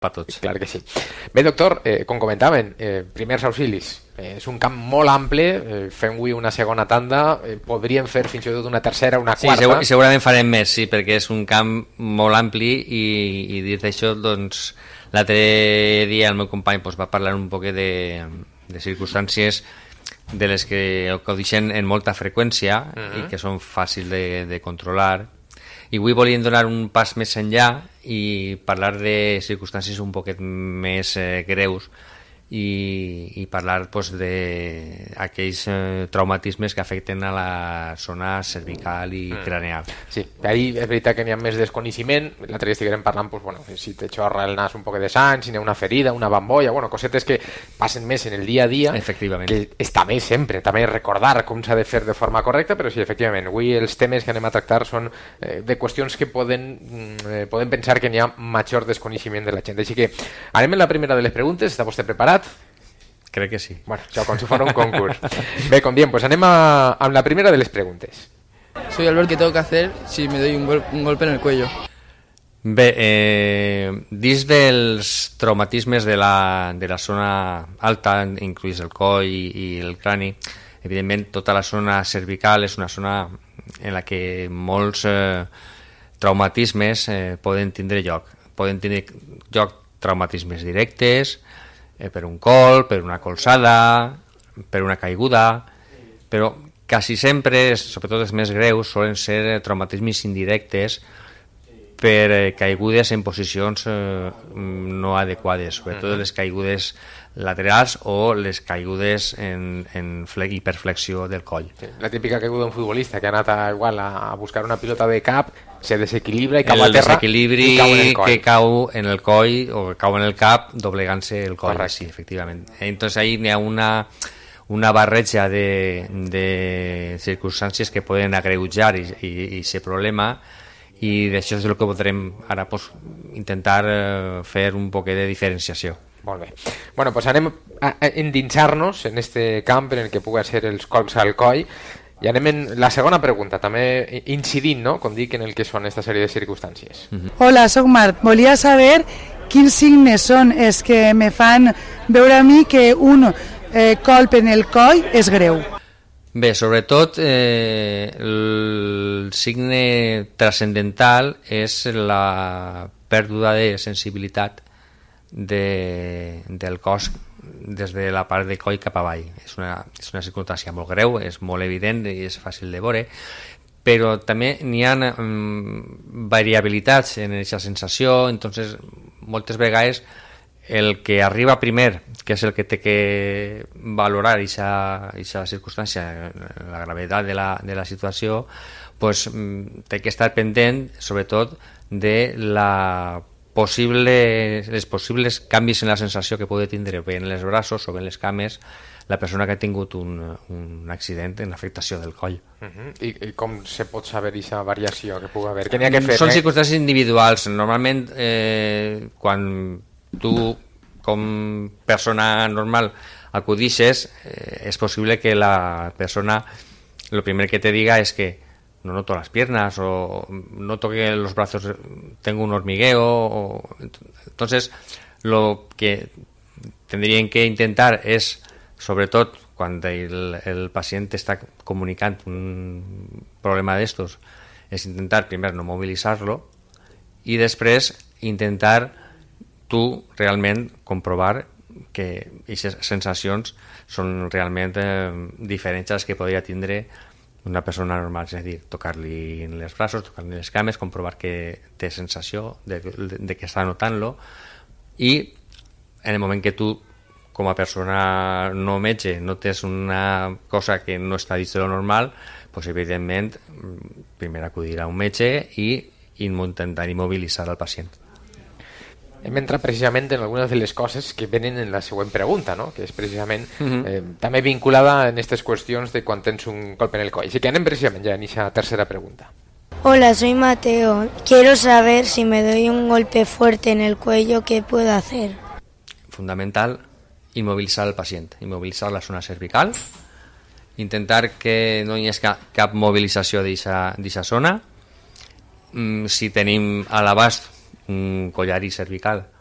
per tots. Clar que sí. Bé, doctor, com comentaven, primers auxilis. És un camp molt ample, fem avui una segona tanda, podríem fer fins i tot una tercera, una quarta. Sí, segurament farem més, sí, perquè és un camp molt ampli i dit això, doncs, l'altre dia el meu company va parlar un poc de circumstàncies de les que acudixen en molta freqüència i que són fàcils de controlar. I avui volíem donar un pas més enllà i parlar de circumstàncies un poquet més greus i parlar d'aquells traumatismes que afecten a la zona cervical i craneal. Sí, ahí és veritat que n'hi ha més desconeixement. L'altre dia estiguem parlant, si te xorra el nas un poc de sang, si n'hi ha una ferida, una bambolla, cosetes que passen més en el dia a dia. Efectivament. Que està bé sempre, també recordar com s'ha de fer de forma correcta, però sí, efectivament, avui els temes que anem a tractar són de qüestions que poden pensar que n'hi ha major desconeixement de la gent. Així que anem en la primera de les preguntes. Està vostè preparat? Crec que sí. Bueno, això com si fos un concurs. Bé, com diem, pues anem amb la primera de les preguntes. Soy Albert, ¿qué tengo que hacer si me doy un golpe en el cuello? Bé, dins dels traumatismes de la zona alta, incluïs el coll i el crani, evidentment tota la zona cervical és una zona en la que molts traumatismes poden tindre lloc. Poden tindre lloc traumatismes directes, per un col, per una colzada, per una caiguda, però quasi sempre, sobretot els més greus, solen ser traumatismes indirectes per caigudes en posicions no adequades, sobretot les caigudes laterals o les caigudes en hiperflexió del coll. Sí, la típica caiguda d'un futbolista que ha anat a buscar una pilota de cap, se desequilibra i cau a terra i cau en el coll. Que cau en el coll o que cau en el cap doblegant-se el coll. Correcte. Sí, efectivament. Entonces ahí n'hi ha una barreja de circumstàncies que poden agreujar i ser problema, i d'això és el que podrem ara intentar fer un poc de diferenciació. Molt bé. Bueno, pues anem a endinsar-nos en este camp en el que pugui ser els colps al coll, i anem en la segona pregunta, també incidint, no?, com dic, en el que són aquesta sèrie de circumstàncies. Hola, soc Marc. Volia saber quins signes són els que me fan veure a mi que un colp en el coll és greu. Bé, sobretot el signe transcendental és la pèrdua de sensibilitat del cos des de la part de coll cap avall. És una circumstància molt greu, és molt evident i és fàcil de veure, però també n'hi ha variabilitats en aquesta sensació. Entonces, moltes vegades el que arriba primer, que és el que té que valorar aquesta circumstància, la gravetat de la situació, pues, té que estar pendent sobretot de les possibles canvis en la sensació que pugui tindre bé en els braços o bé en les cames la persona que ha tingut un accident en l'afectació del coll. I com se pot saber aquesta variació que pugui haver? Què n'hi ha que fer? Són circumstàncies individuals. Normalment, quan tu, com persona normal, acudixes, és possible que la persona lo primer que te diga es que no noto las piernas o noto que los brazos tengo un hormigueo. Entonces, lo que tendrían que intentar es, sobretot quan el pacient està comunicant un problema d'estos, és intentar primer no mobilitzar-lo i després intentar tu realment comprovar que aquestes sensacions són realment diferents a les que podria tindre una persona normal, és a dir, tocar-li en els braços, tocar-li les cames, comprovar que té sensació de que està notant-lo, i en el moment que tu, com a persona no metge, notes una cosa que no està dins de lo normal, pues, evidentment, primer acudir a un metge i intentar immobilitzar el pacient. Hem entrat precisament en algunes de les coses que venen en la següent pregunta, ¿no?, que és precisament també vinculada en aquestes qüestions de quan tens un colp en el coll. Així que anem precisament ja en aquesta tercera pregunta. Hola, soy Mateo. Quiero saber si me doy un golpe fuerte en el cuello, ¿qué puedo hacer? Fundamental, immobilitzar el pacient, immobilitzar la zona cervical, intentar que no hi hagi cap mobilització d'aquesta zona. Si tenim a l'abast un collari cervical